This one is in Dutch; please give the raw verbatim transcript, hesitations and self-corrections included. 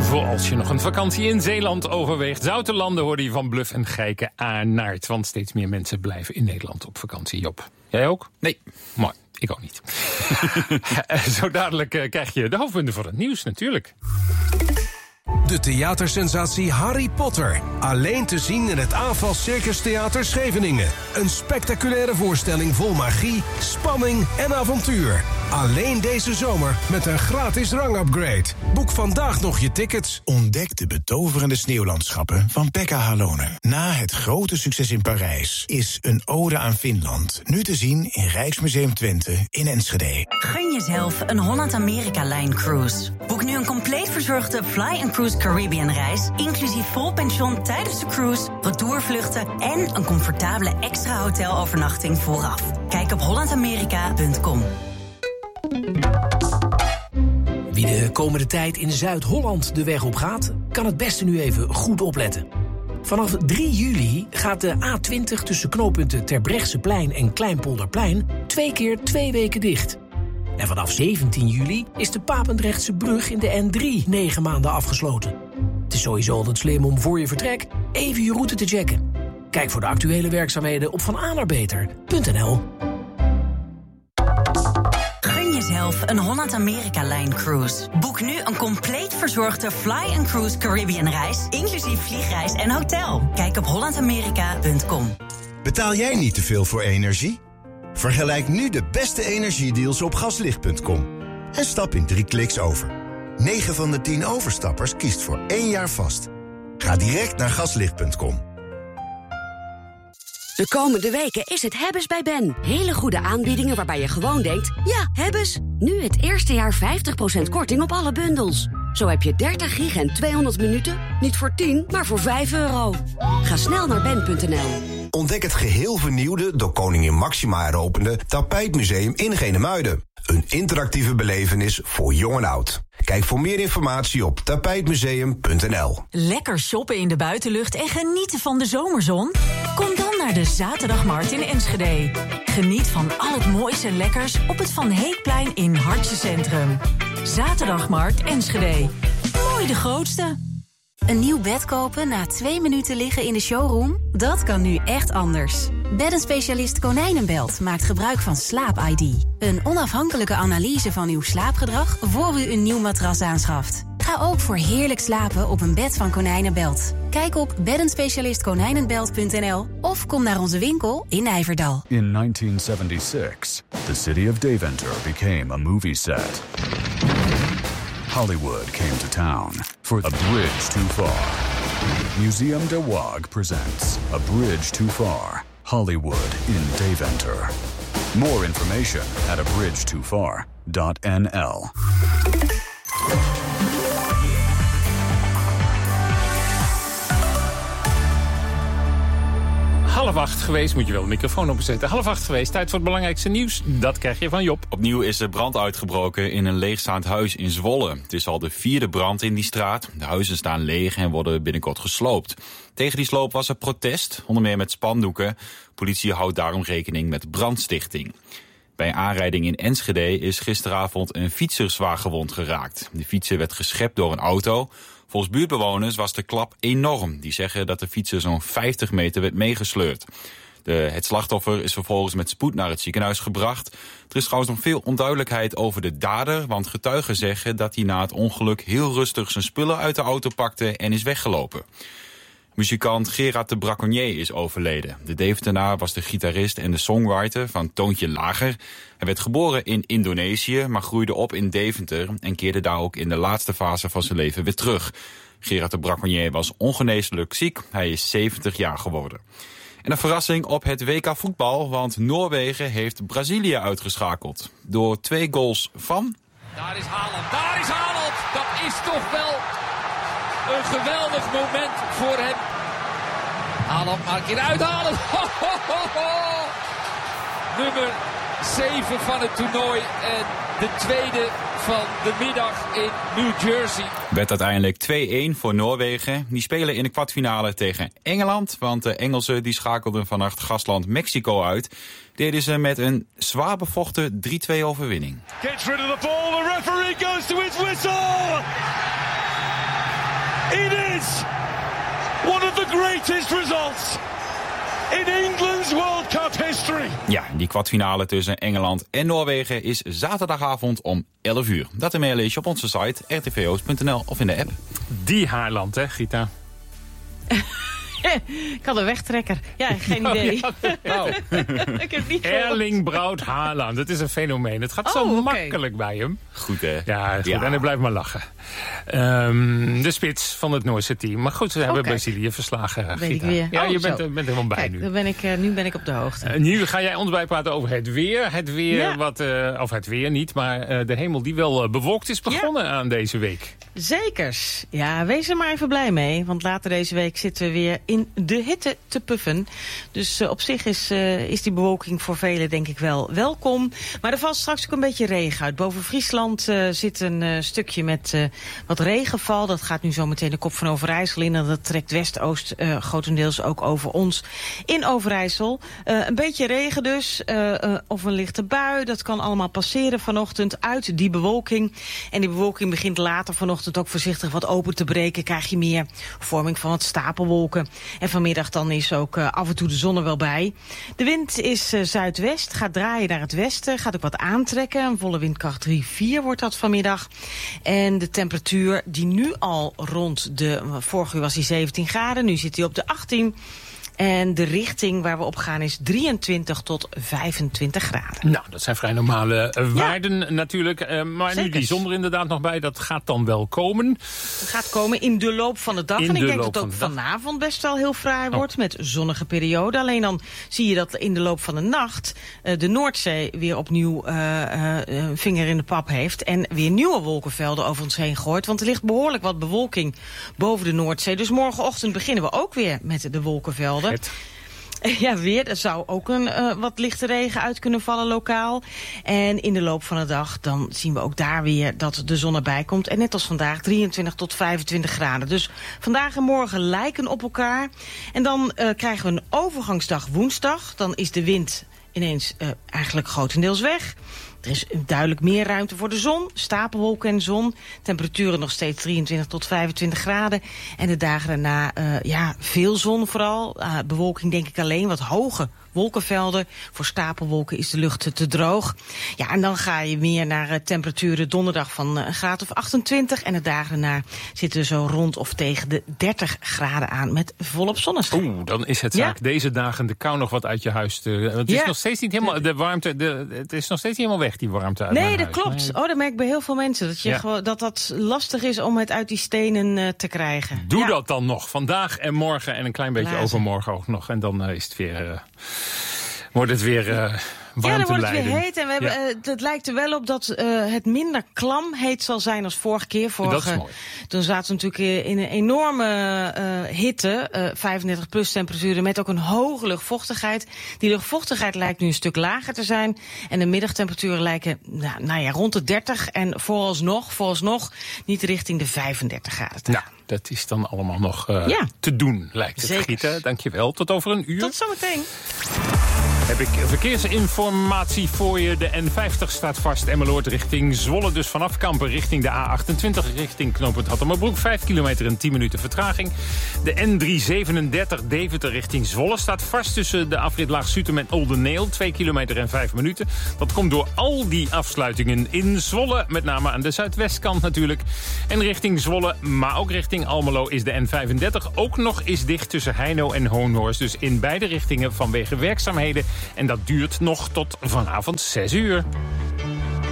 Voor als je nog een vakantie in Zeeland overweegt. Zoutelanden hoorde je van Bluf en Gijken Aanaard. Want steeds meer mensen blijven in Nederland op vakantie. Job, jij ook? Nee. Mooi, ik ook niet. Zo dadelijk uh, krijg je de hoofdpunten van het nieuws natuurlijk. De theatersensatie Harry Potter. Alleen te zien in het Aanval Circus Theater Scheveningen. Een spectaculaire voorstelling vol magie, spanning en avontuur. Alleen deze zomer met een gratis rangupgrade. Boek vandaag nog je tickets. Ontdek de betoverende sneeuwlandschappen van Pekka Halonen. Na het grote succes in Parijs is Een ode aan Finland nu te zien in Rijksmuseum Twente in Enschede. Gun jezelf een Holland-Amerika-lijn cruise. Boek nu een compleet verzorgde Fly and Cruise Caribbean-reis, inclusief vol pension tijdens de cruise, retourvluchten en een comfortabele extra hotelovernachting vooraf. Kijk op holland amerika punt com. Wie de komende tijd in Zuid-Holland de weg op gaat, kan het beste nu even goed opletten. Vanaf drie juli gaat de A twintig tussen knooppunten Terbrechtseplein en Kleinpolderplein twee keer twee weken dicht. En vanaf zeventien juli is de Papendrechtse brug in de N drie negen maanden afgesloten. Het is sowieso altijd slim om voor je vertrek even je route te checken. Kijk voor de actuele werkzaamheden op vananaarbeter punt n l. Gun jezelf een Holland-Amerika-lijn cruise. Boek nu een compleet verzorgde Fly and Cruise Caribbean-reis, inclusief vliegreis en hotel. Kijk op holland amerika punt com. Betaal jij niet te veel voor energie? Vergelijk nu de beste energiedeals op gaslicht punt com. En stap in drie kliks over. negen van de tien overstappers kiest voor één jaar vast. Ga direct naar gaslicht punt com. De komende weken is het Hebbes bij Ben. Hele goede aanbiedingen waarbij je gewoon denkt, ja, Hebbes. Nu het eerste jaar vijftig procent korting op alle bundels. Zo heb je dertig gig en tweehonderd minuten, niet voor tien, maar voor vijf euro. Ga snel naar ben punt n l. Ontdek het geheel vernieuwde, door koningin Máxima heropende Tapijtmuseum in Genemuiden. Een interactieve belevenis voor jong en oud. Kijk voor meer informatie op tapijtmuseum punt n l. Lekker shoppen in de buitenlucht en genieten van de zomerzon? Kom dan naar de Zaterdagmarkt in Enschede. Geniet van al het moois en lekkers op het Van Heekplein in Hartje Centrum. Zaterdagmarkt Enschede. Mooi de grootste. Een nieuw bed kopen na twee minuten liggen in de showroom? Dat kan nu echt anders. Beddenspecialist Konijnenbelt maakt gebruik van Slaap I D. Een onafhankelijke analyse van uw slaapgedrag voor u een nieuw matras aanschaft. Ga ook voor heerlijk slapen op een bed van Konijnenbelt. Kijk op beddenspecialist konijnenbelt punt n l of kom naar onze winkel in Nijverdal. In nineteen seventy-six, the city of Deventer became a movie set. Hollywood came to town for A Bridge Too Far. Museum de Waag presents A Bridge Too Far, Hollywood in Deventer. More information at a bridge too far dot n l. Half acht geweest, moet je wel de microfoon opzetten. Half acht geweest, tijd voor het belangrijkste nieuws. Dat krijg je van Job. Opnieuw is er brand uitgebroken in een leegstaand huis in Zwolle. Het is al de vierde brand in die straat. De huizen staan leeg en worden binnenkort gesloopt. Tegen die sloop was er protest, onder meer met spandoeken. Politie houdt daarom rekening met brandstichting. Bij een aanrijding in Enschede is gisteravond een fietser zwaar gewond geraakt. De fietser werd geschept door een auto. Volgens buurtbewoners was de klap enorm. Die zeggen dat de fietser zo'n vijftig meter werd meegesleurd. De, het slachtoffer is vervolgens met spoed naar het ziekenhuis gebracht. Er is trouwens nog veel onduidelijkheid over de dader, want getuigen zeggen dat hij na het ongeluk heel rustig zijn spullen uit de auto pakte en is weggelopen. Muzikant Gerard de Braconnier is overleden. De Deventenaar was de gitarist en de songwriter van Toontje Lager. Hij werd geboren in Indonesië, maar groeide op in Deventer en keerde daar ook in de laatste fase van zijn leven weer terug. Gerard de Braconnier was ongeneeslijk ziek. Hij is zeventig jaar geworden. En een verrassing op het W K voetbal, want Noorwegen heeft Brazilië uitgeschakeld. Door twee goals van... Daar is Haaland, daar is Haaland! Dat is toch wel een geweldig moment voor hem. Haaland maar een keer uithalen. Ho, ho, ho, ho. Nummer zeven van het toernooi en de tweede van de middag in New Jersey. Werd uiteindelijk twee-een voor Noorwegen. Die spelen in de kwartfinale tegen Engeland. Want de Engelsen die schakelden vannacht gastland Mexico uit. Deden ze met een zwaar bevochten drie-twee overwinning. Gets rid of the ball. The referee goes to his whistle. It is one of the greatest results in England's World Cup history. Ja, die kwartfinale tussen Engeland en Noorwegen is zaterdagavond om elf uur. Dat en meer lees je op onze site r t v oost punt n l of in de app. Die Haarland, hè, Gita? Ik had een wegtrekker. Ja, geen idee. Oh, ja. Oh. Ik heb niet Erling Braut Haaland. Het is een fenomeen. Het gaat oh, zo okay. makkelijk bij hem. Goed, hè? Ja, goed. Ja. En hij blijft maar lachen. Um, de spits van het Noorse team. Maar goed, ze hebben okay. Brazilië verslagen. Weet Gita. ik weer. Ja, oh, je bent, bent helemaal bij Kijk, nu. Dan ben ik, uh, nu ben ik op de hoogte. Uh, nu ga jij ons bijpraten over het weer. Het weer, ja. wat, uh, of het weer niet, maar uh, de hemel die wel uh, bewolkt is begonnen ja. aan deze week. Zekers. Ja, wees er maar even blij mee. Want later deze week zitten we weer in de hitte te puffen. Dus uh, op zich is, uh, is die bewolking voor velen denk ik wel welkom. Maar er valt straks ook een beetje regen uit. Boven Friesland uh, zit een uh, stukje met uh, wat regenval. Dat gaat nu zo meteen de kop van Overijssel in. En dat trekt west-oost uh, grotendeels ook over ons in Overijssel. Uh, een beetje regen dus. Uh, uh, of een lichte bui. Dat kan allemaal passeren vanochtend uit die bewolking. En die bewolking begint later vanochtend ook voorzichtig wat open te breken. Krijg je meer vorming van wat stapelwolken. En vanmiddag dan is ook uh, af en toe de zon er wel bij. De wind is uh, zuidwest, gaat draaien naar het westen, gaat ook wat aantrekken. Een volle windkracht drie vier wordt dat vanmiddag. En de temperatuur die nu al rond de, vorige uur was die zeventien graden, nu zit hij op de achttien. En de richting waar we op gaan is drieëntwintig tot vijfentwintig graden. Nou, dat zijn vrij normale uh, waarden ja. natuurlijk. Uh, maar Zeker. Nu die zon er inderdaad nog bij, dat gaat dan wel komen. Het gaat komen in de loop van de dag. In en ik denk dat dat het ook vanavond best wel heel fraai oh. wordt met zonnige periode. Alleen dan zie je dat in de loop van de nacht uh, de Noordzee weer opnieuw uh, uh, een vinger in de pap heeft. En weer nieuwe wolkenvelden over ons heen gooit. Want er ligt behoorlijk wat bewolking boven de Noordzee. Dus morgenochtend beginnen we ook weer met de wolkenvelden. Het. Ja, weer. Er zou ook een uh, wat lichte regen uit kunnen vallen lokaal. En in de loop van de dag dan zien we ook daar weer dat de zon erbij komt. En net als vandaag drieëntwintig tot vijfentwintig graden. Dus vandaag en morgen lijken op elkaar. En dan uh, krijgen we een overgangsdag woensdag. Dan is de wind ineens uh, eigenlijk grotendeels weg. Er is duidelijk meer ruimte voor de zon. Stapelwolken en zon. Temperaturen nog steeds drieëntwintig tot vijfentwintig graden. En de dagen daarna, uh, ja, veel zon vooral. Uh, bewolking denk ik alleen, wat hoge wolkenvelden. Voor stapelwolken is de lucht te droog. Ja, en dan ga je meer naar uh, temperaturen donderdag van uh, een graad of achtentwintig. En de dagen daarna zitten we zo rond of tegen de dertig graden aan met volop zonneschijn. Oeh, dan is het zaak ja. deze dagen de kou nog wat uit je huis te... Het is ja. nog steeds niet helemaal... De warmte, de, het is nog steeds niet helemaal weg, die warmte uit Nee, dat huis. klopt. Nee. Oh, dat merk ik bij heel veel mensen. Dat, je ja. gewoon, dat dat lastig is om het uit die stenen uh, te krijgen. Doe ja. dat dan nog. Vandaag en morgen en een klein beetje Lazen. overmorgen ook nog. En dan uh, is het weer... Uh, wordt het weer... Uh, Ja, dan wordt het weer heet. En we hebben, ja. uh, het lijkt er wel op dat uh, het minder klam heet zal zijn als vorige keer. Vorige, dat is mooi. Toen zaten we natuurlijk in een enorme uh, hitte. Uh, vijfendertig plus temperaturen met ook een hoge luchtvochtigheid. Die luchtvochtigheid lijkt nu een stuk lager te zijn. En de middagtemperaturen lijken nou, nou ja, rond de dertig. En vooralsnog, vooralsnog niet richting de vijfendertig graden te gaan. Nou, dat is dan allemaal nog uh, ja. te doen, lijkt het. Zeker. Gieten, dankjewel. Tot over een uur. Tot zometeen. Heb ik verkeersinformatie voor je. De N vijftig staat vast. Emmeloord richting Zwolle. Dus vanaf Kampen richting de A achtentwintig. Richting knooppunt Hattemerbroek. Vijf kilometer en tien minuten vertraging. De N driehonderdzevenendertig Deventer richting Zwolle staat vast tussen de afrit Laag-Sutem en Oldeneel. Twee kilometer en vijf minuten. Dat komt door al die afsluitingen in Zwolle. Met name aan de zuidwestkant natuurlijk. En richting Zwolle, maar ook richting Almelo is de N vijfendertig ook nog eens dicht tussen Heino en Hoornhorst. Dus in beide richtingen vanwege werkzaamheden. En dat duurt nog tot vanavond zes uur.